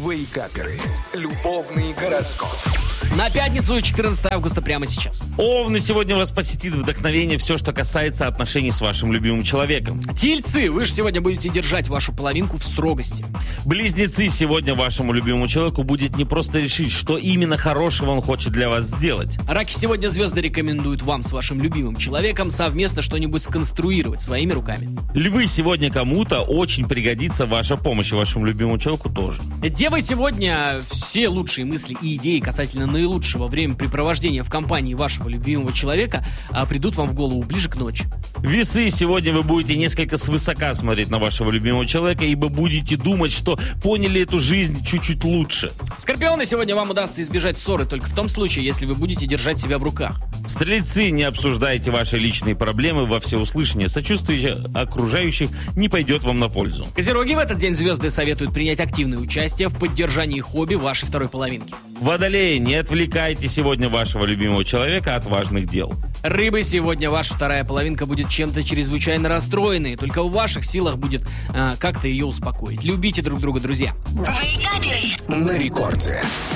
Вейкаперы. Любовный гороскоп. На пятницу, 14 августа, прямо сейчас. Овны, сегодня вас посетит вдохновение все, что касается отношений с вашим любимым человеком. Тельцы, вы же сегодня будете держать вашу половинку в строгости. Близнецы, сегодня вашему любимому человеку будет не просто решить, что именно хорошего он хочет для вас сделать. Раки, сегодня звезды рекомендуют вам с вашим любимым человеком совместно что-нибудь сконструировать своими руками. Львы, сегодня кому-то очень пригодится ваша помощь, и вашему любимому человеку тоже. Девы, сегодня все лучшие мысли и идеи касательно наилучшего времяпрепровождения в компании вашего любимого человека придут вам в голову ближе к ночи. Весы, сегодня вы будете несколько свысока смотреть на вашего любимого человека, ибо будете думать, что поняли эту жизнь чуть-чуть лучше. Скорпионы, сегодня вам удастся избежать ссоры только в том случае, если вы будете держать себя в руках. Стрельцы, не обсуждайте ваши личные проблемы во всеуслышание. Сочувствие окружающих не пойдет вам на пользу. Козероги, в этот день звезды советуют принять активное участие в поддержании хобби вашей второй половинки. Водолеи, не отвлекайте сегодня вашего любимого человека от важных дел. Рыбы, сегодня ваша вторая половинка будет чем-то чрезвычайно расстроенной, только в ваших силах будет как-то ее успокоить. Любите друг друга, друзья. На рекорде.